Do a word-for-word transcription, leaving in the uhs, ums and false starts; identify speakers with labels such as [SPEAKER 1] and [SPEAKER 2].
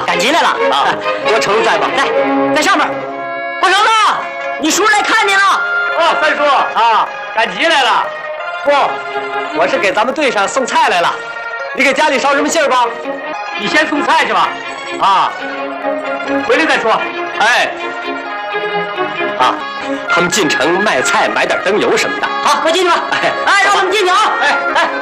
[SPEAKER 1] 赶集来了
[SPEAKER 2] 啊！我程在吧？
[SPEAKER 1] 在，在上面。郭成子，你叔来看你了。
[SPEAKER 2] 哦，三叔啊，赶集来了。不，我是给咱们队上送菜来了。你给家里捎什么信儿吧？你先送菜去吧。啊，回来再说。哎。啊，他们进城卖菜，买点灯油什么的。
[SPEAKER 1] 好，快进去吧。哎，哎，让他们进去啊！哎哎。